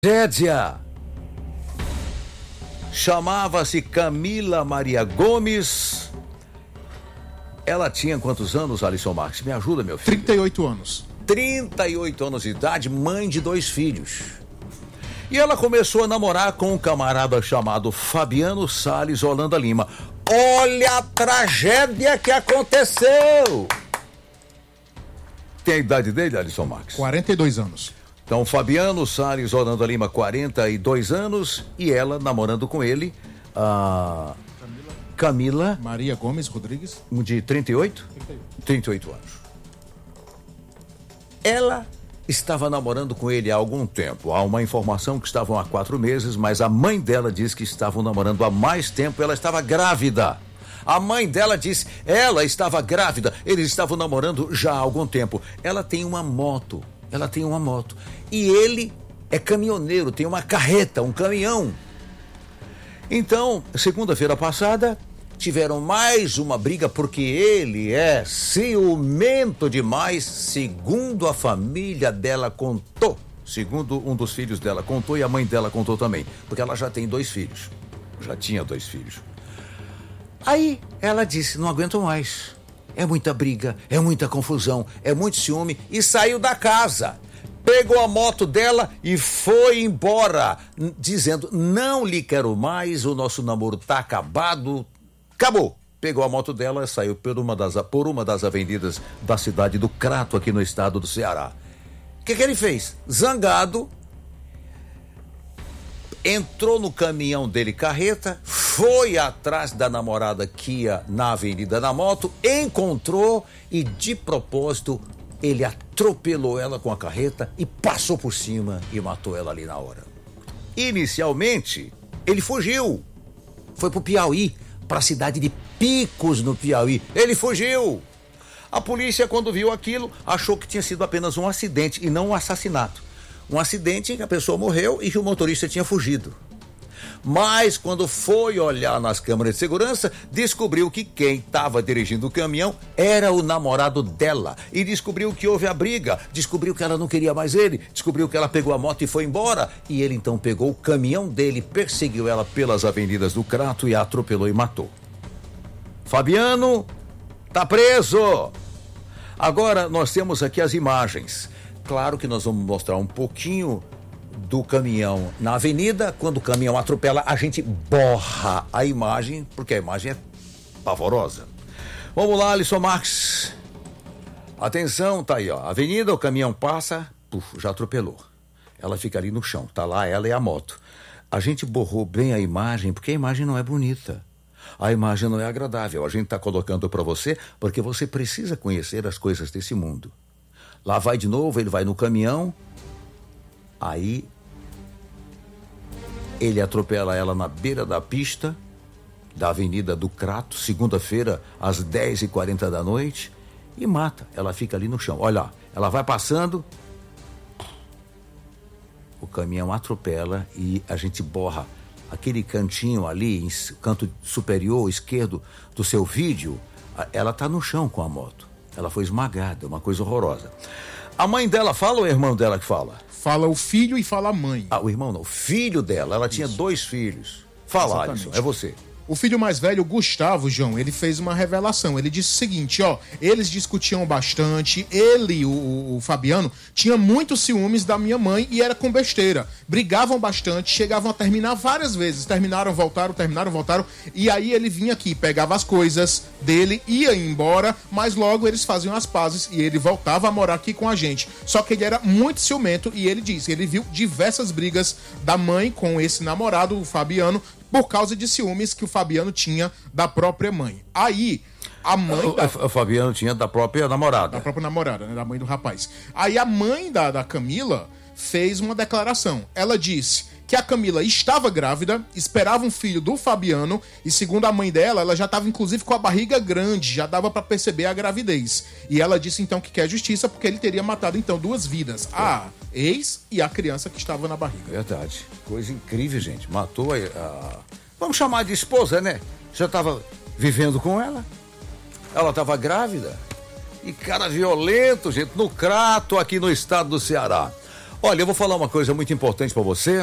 Tragédia. Chamava-se Camila Maria Gomes. Ela tinha quantos anos, Alisson Marques? Me ajuda, meu filho. 38 anos. 38 anos de idade, mãe de 2 filhos. E ela começou a namorar com um camarada chamado Fabiano Salles Holanda Lima. Olha a tragédia que aconteceu! Tem a idade dele, Alisson Marques? 42 anos. Então, Fabiano Salles Holanda Lima, 42 anos, e ela namorando com ele, a Camila Maria Gomes Rodrigues. De 38? 38 anos. Ela estava namorando com ele há algum tempo. Há uma informação que estavam há 4 meses, mas a mãe dela diz que estavam namorando há mais tempo. Ela estava grávida. A mãe dela disse, ela estava grávida. Eles estavam namorando já há algum tempo. Ela tem uma moto. E ele é caminhoneiro, tem uma carreta, um caminhão. Então, segunda-feira passada, tiveram mais uma briga porque ele é ciumento demais, segundo a família dela contou. Segundo um dos filhos dela contou e a mãe dela contou também, porque ela já tem 2 filhos. Já tinha 2 filhos. Aí ela disse, não aguento mais. É muita briga, é muita confusão, é muito ciúme, e saiu da casa. Pegou a moto dela e foi embora, dizendo, não lhe quero mais, o nosso namoro tá acabado. Acabou. Pegou a moto dela e saiu por uma das avenidas da cidade do Crato, aqui no estado do Ceará. O que ele fez? Zangado, entrou no caminhão dele, carreta, foi atrás da namorada que ia na avenida na moto, encontrou e, de propósito, ele atropelou ela com a carreta e passou por cima e matou ela ali na hora. Inicialmente, ele fugiu. Foi pro Piauí, para a cidade de Picos, no Piauí. Ele fugiu. A polícia, quando viu aquilo, achou que tinha sido apenas um acidente e não um assassinato. Um acidente em que a pessoa morreu e que o motorista tinha fugido. Mas quando foi olhar nas câmeras de segurança, descobriu que quem estava dirigindo o caminhão era o namorado dela. E descobriu que houve a briga, descobriu que ela não queria mais ele, descobriu que ela pegou a moto e foi embora. E ele então pegou o caminhão dele, perseguiu ela pelas avenidas do Crato e a atropelou e matou. Fabiano tá preso. Agora nós temos aqui as imagens. Claro que nós vamos mostrar um pouquinho do caminhão na avenida. Quando o caminhão atropela, a gente borra a imagem, porque a imagem é pavorosa. Vamos lá, Alisson Marques. Atenção, tá aí, ó. Avenida, o caminhão passa, já atropelou. Ela fica ali no chão, tá lá ela e a moto. A gente borrou bem a imagem, porque a imagem não é bonita. A imagem não é agradável. A gente tá colocando para você, porque você precisa conhecer as coisas desse mundo. Lá vai de novo, ele vai no caminhão. Aí ele atropela ela na beira da pista da Avenida do Crato, segunda-feira, às 10h40 da noite, e mata. Ela fica ali no chão. Olha lá, ela vai passando, o caminhão atropela e a gente borra aquele cantinho ali, canto superior esquerdo do seu vídeo. Ela tá no chão com a moto. Ela foi esmagada, uma coisa horrorosa. A mãe dela fala ou é o irmão dela que fala? Fala o filho e fala a mãe. O irmão não, o filho dela. Ela tinha 2 filhos. Fala, Alisson, é você. O filho mais velho, Gustavo, João, ele fez uma revelação. Ele disse o seguinte, ó, eles discutiam bastante, ele, o Fabiano, tinha muitos ciúmes da minha mãe e era com besteira. Brigavam bastante, chegavam a terminar várias vezes. Terminaram, voltaram, e aí ele vinha aqui, pegava as coisas dele, ia embora, mas logo eles faziam as pazes e ele voltava a morar aqui com a gente. Só que ele era muito ciumento e ele disse, ele viu diversas brigas da mãe com esse namorado, o Fabiano, por causa de ciúmes que o Fabiano tinha da própria mãe. Aí, a mãe... O Fabiano tinha da própria namorada. Da própria namorada, né? Da mãe do rapaz. Aí a mãe da Camila fez uma declaração. Ela disse que a Camila estava grávida, esperava um filho do Fabiano, e segundo a mãe dela, ela já estava inclusive com a barriga grande, já dava para perceber a gravidez. E ela disse então que quer justiça porque ele teria matado então 2 vidas, a ex e a criança que estava na barriga. Verdade, coisa incrível, gente. Matou a... Vamos chamar de esposa, né? Já estava vivendo com ela, ela estava grávida. E cara violento, gente, no Crato, aqui no estado do Ceará. Olha, eu vou falar uma coisa muito importante para você.